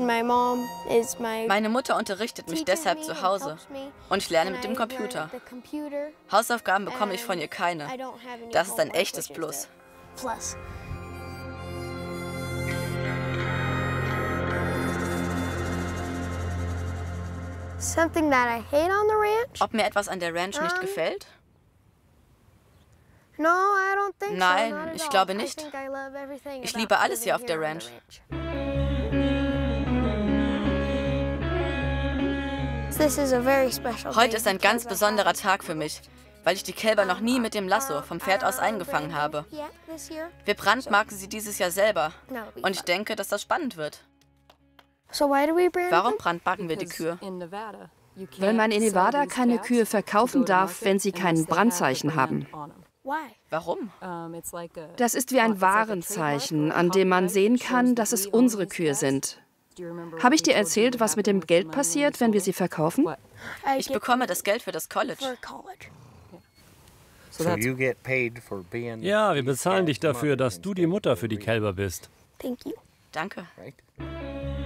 Meine Mutter unterrichtet mich deshalb zu Hause und ich lerne mit dem Computer. Hausaufgaben bekomme ich von ihr keine. Das ist ein echtes Plus. Ob mir etwas an der Ranch nicht gefällt? Nein, ich glaube nicht. Ich liebe alles hier auf der Ranch. Heute ist ein ganz besonderer Tag für mich, weil ich die Kälber noch nie mit dem Lasso vom Pferd aus eingefangen habe. Wir brandmarken sie dieses Jahr selber und ich denke, dass das spannend wird. Warum brandmarken wir die Kühe? Weil man in Nevada keine Kühe verkaufen darf, wenn sie kein Brandzeichen haben. Warum? Das ist wie ein Warenzeichen, an dem man sehen kann, dass es unsere Kühe sind. Habe ich dir erzählt, was mit dem Geld passiert, wenn wir sie verkaufen? Ich bekomme das Geld für das College. Ja, wir bezahlen dich dafür, dass du die Mutter für die Kälber bist. Danke.